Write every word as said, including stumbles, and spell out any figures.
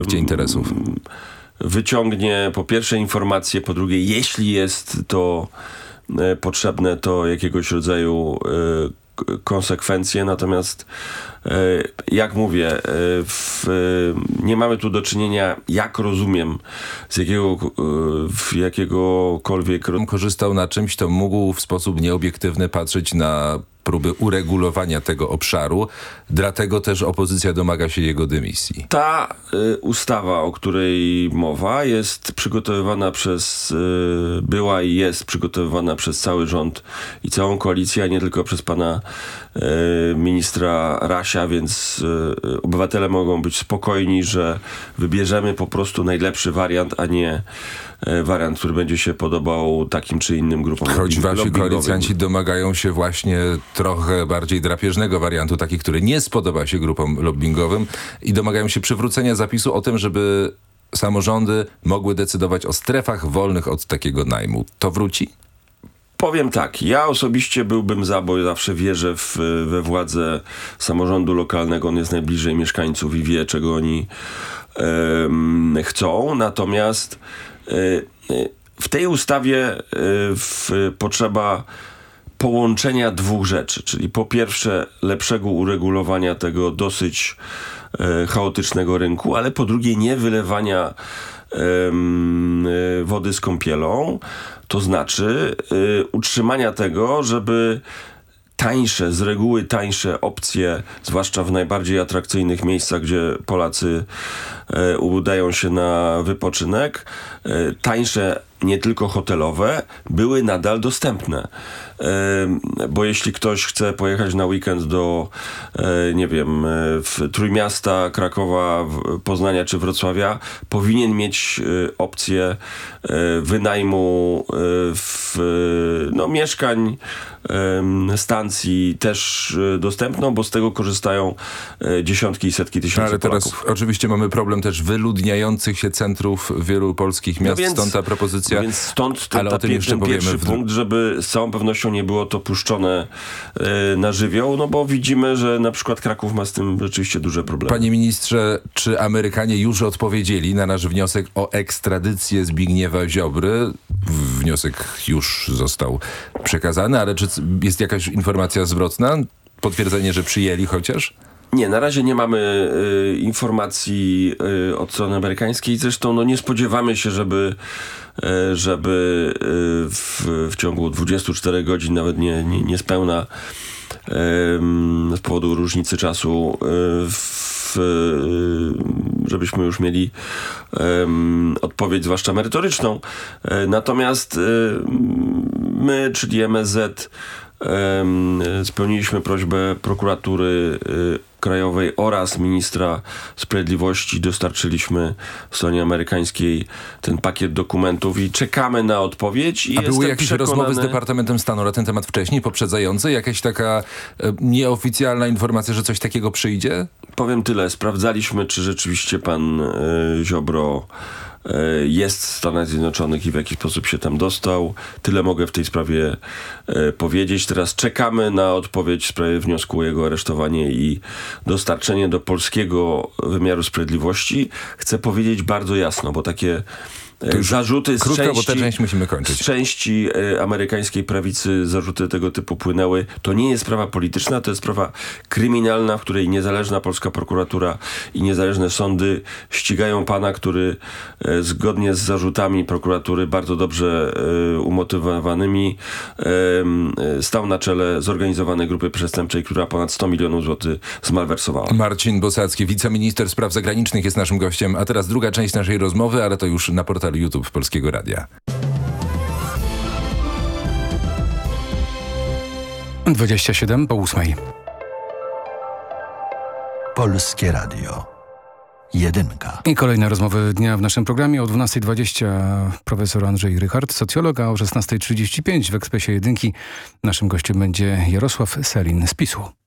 w interesów? Wyciągnie po pierwsze informacje, po drugie, jeśli jest to e, potrzebne, to jakiegoś rodzaju e, konsekwencje, natomiast e, jak mówię, e, w, e, nie mamy tu do czynienia, jak rozumiem, z jakiego, e, w jakiegokolwiek... Korzystał na czymś, to mógł w sposób nieobiektywny patrzeć na próby uregulowania tego obszaru, dlatego też opozycja domaga się jego dymisji. Ta y, ustawa, o której mowa, jest przygotowywana przez, y, była i jest przygotowywana przez cały rząd i całą koalicję, a nie tylko przez pana y, ministra Rasia, więc y, obywatele mogą być spokojni, że wybierzemy po prostu najlepszy wariant, a nie y, wariant, który będzie się podobał takim czy innym grupom. Choć wasi lobbingowym. koalicjanci domagają się właśnie trochę bardziej drapieżnego wariantu, taki, który nie spodoba się grupom lobbingowym i domagają się przywrócenia zapisu o tym, żeby samorządy mogły decydować o strefach wolnych od takiego najmu. To wróci? Powiem tak, ja osobiście byłbym za, bo zawsze wierzę w, we władzę samorządu lokalnego. On jest najbliżej mieszkańców i wie, czego oni um, chcą. Natomiast y, y, w tej ustawie y, w, potrzeba połączenia dwóch rzeczy, czyli po pierwsze lepszego uregulowania tego dosyć e, chaotycznego rynku, ale po drugie nie wylewania e, e, wody z kąpielą, to znaczy e, utrzymania tego, żeby tańsze, z reguły tańsze opcje, zwłaszcza w najbardziej atrakcyjnych miejscach, gdzie Polacy e, udają się na wypoczynek, e, tańsze nie tylko hotelowe, były nadal dostępne. E, bo jeśli ktoś chce pojechać na weekend do, e, nie wiem, w Trójmiasta, Krakowa, Poznania czy Wrocławia, powinien mieć e, opcję e, wynajmu e, w, no, mieszkań, e, stacji też e, dostępną, bo z tego korzystają e, dziesiątki i setki tysięcy Ale teraz Polaków. oczywiście mamy problem też wyludniających się centrów wielu polskich miast, No więc, stąd ta propozycja. No więc stąd ten, ale ta, o tym jeszcze ten pierwszy w... punkt, żeby z całą pewnością nie było to puszczone e, na żywioł, no bo widzimy, że na przykład Kraków ma z tym rzeczywiście duże problemy. Panie ministrze, czy Amerykanie już odpowiedzieli na nasz wniosek o ekstradycję Zbigniewa Ziobry? Wniosek już został przekazany, ale czy jest jakaś informacja zwrotna? Potwierdzenie, że przyjęli chociaż? Nie, na razie nie mamy y, informacji y, od strony amerykańskiej. Zresztą no, nie spodziewamy się, żeby, y, żeby y, w, w ciągu dwudziestu czterech godzin, nawet nie, nie, niespełna, y, z powodu różnicy czasu, y, w, y, żebyśmy już mieli y, odpowiedź, zwłaszcza merytoryczną. Y, natomiast y, my, czyli M S Z, spełniliśmy prośbę prokuratury krajowej oraz ministra sprawiedliwości. Dostarczyliśmy stronie amerykańskiej ten pakiet dokumentów i czekamy na odpowiedź. I A były jakieś przekonany... rozmowy z Departamentem Stanu na ten temat wcześniej, poprzedzające? Jakaś taka e, nieoficjalna informacja, że coś takiego przyjdzie? Powiem tyle. Sprawdzaliśmy, czy rzeczywiście pan e, Ziobro jest w Stanach Zjednoczonych i w jakiś sposób się tam dostał. Tyle mogę w tej sprawie e, powiedzieć. Teraz czekamy na odpowiedź w sprawie wniosku o jego aresztowanie i dostarczenie do polskiego wymiaru sprawiedliwości. Chcę powiedzieć bardzo jasno, bo takie zarzuty z krótko, części, bo tę część musimy kończyć. Z części e, amerykańskiej prawicy zarzuty tego typu płynęły. To nie jest sprawa polityczna, to jest sprawa kryminalna, w której niezależna polska prokuratura i niezależne sądy ścigają pana, który e, zgodnie z zarzutami prokuratury bardzo dobrze e, umotywowanymi e, e, stał na czele zorganizowanej grupy przestępczej, która ponad sto milionów złotych zmalwersowała. Marcin Bosacki, wiceminister spraw zagranicznych, jest naszym gościem. A teraz druga część naszej rozmowy, ale to już na portalu YouTube Polskiego Radia. dwadzieścia siedem po ósmej. Polskie Radio. Jedynka. I kolejne rozmowy dnia w naszym programie. O dwunasta dwadzieścia profesor Andrzej Rychard, socjolog, a o szesnasta trzydzieści pięć w Ekspresie Jedynki naszym gościem będzie Jarosław Sellin z PiSu.